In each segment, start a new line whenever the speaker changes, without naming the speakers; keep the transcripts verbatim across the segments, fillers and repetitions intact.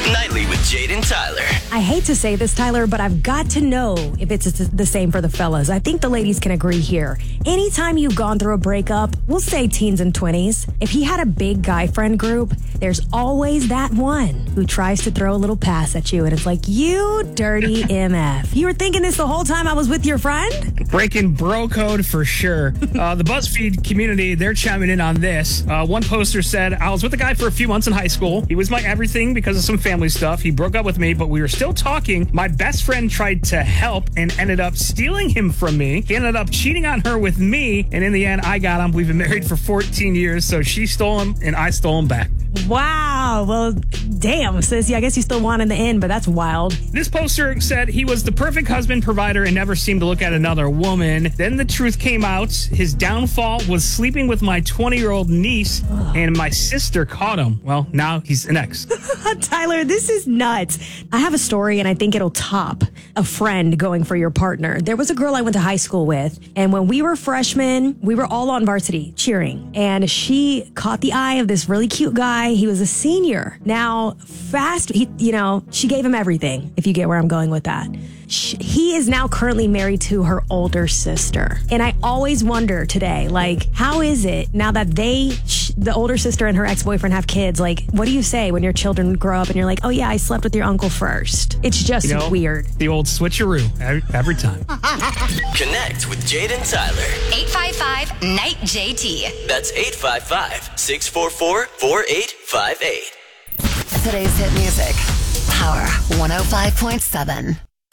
Nightly with Jade and Tyler.
I hate to say this, Tyler, but I've got to know if it's the same for the fellas. I think the ladies can agree here. Anytime you've gone through a breakup, we'll say teens and twenties, if he had a big guy friend group, there's always that one who tries to throw a little pass at you. And it's like, you dirty M F. You were thinking this the whole time I was with your friend?
Breaking bro code for sure. Uh, the BuzzFeed community, they're chiming in on this. Uh, one poster said, I was with a guy for a few months in high school. He was my everything because of some family stuff. He broke up with me, but we were still talking. My best friend tried to help and ended up stealing him from me. He ended up cheating on her with me, and in the end, I got him. We've been married for fourteen years, so she stole him, and I stole him back.
Wow. Well, damn, sis. Yeah, I guess you still won in the end, but that's wild.
This poster said he was the perfect husband, provider, and never seemed to look at another woman. Then the truth came out. His downfall was sleeping with my twenty-year-old niece, and my sister caught him. Well, now he's an ex.
Tyler, this is nuts. I have a story, and I think it'll top a friend going for your partner. There was a girl I went to high school with, and when we were freshmen, we were all on varsity cheering, and she caught the eye of this really cute guy. He was a senior. Now, fast, he, you know, she gave him everything, if you get where I'm going with that. She, he is now currently married to her older sister. And I always wonder today, like, how is it now that they, sh- the older sister and her ex-boyfriend have kids, like, what do you say when your children grow up and you're like, oh yeah, I slept with your uncle first? It's just
you know,
weird.
The old switcheroo every, every time.
Connect with Jade and Tyler.
eight five five, N I G H J T.
That's eight five five, six four four, four eight five eight.
Today's hit music. Power one oh five point seven.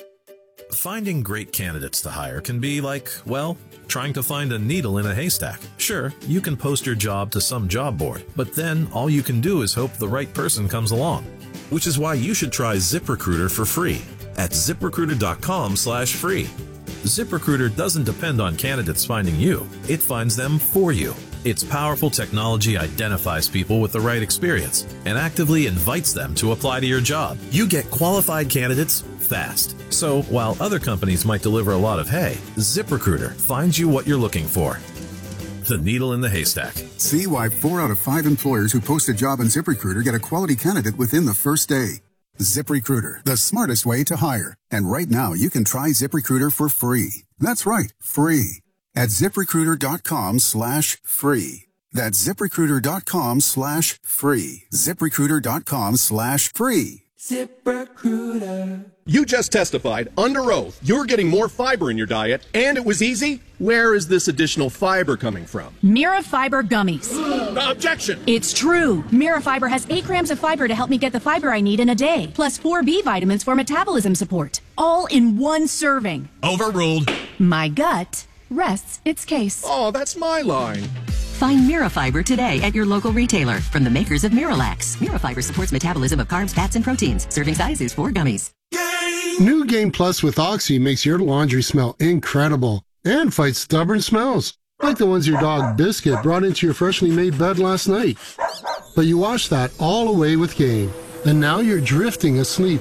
Finding great candidates to hire can be like, well, trying to find a needle in a haystack. Sure, you can post your job to some job board, but then all you can do is hope the right person comes along. Which is why you should try ZipRecruiter for free at ZipRecruiter.com slash free. ZipRecruiter doesn't depend on candidates finding you. It finds them for you. Its powerful technology identifies people with the right experience and actively invites them to apply to your job. You get qualified candidates fast. So while other companies might deliver a lot of hay, ZipRecruiter finds you what you're looking for. The needle in the haystack.
See why four out of five employers who post a job on ZipRecruiter get a quality candidate within the first day. ZipRecruiter, the smartest way to hire. And right now, you can try ZipRecruiter for free. That's right, free. At ZipRecruiter.com slash free. That's ZipRecruiter.com slash free. ZipRecruiter.com slash free.
ZipRecruiter. You just testified under oath you're getting more fiber in your diet, and it was easy. Where is this additional fiber coming from?
Mira Fiber Gummies.
Objection!
It's true. Mira Fiber has eight grams of fiber to help me get the fiber I need in a day, plus four B vitamins for metabolism support. All in one serving.
Overruled.
My gut rests its case.
Oh, that's my line.
Find Mirafiber today at your local retailer from the makers of Miralax. Mirafiber supports metabolism of carbs, fats, and proteins. Serving size is four gummies.
New Game Plus with Oxy makes your laundry smell incredible and fights stubborn smells, like the ones your dog Biscuit brought into your freshly made bed last night. But you washed that all away with Game, and now you're drifting asleep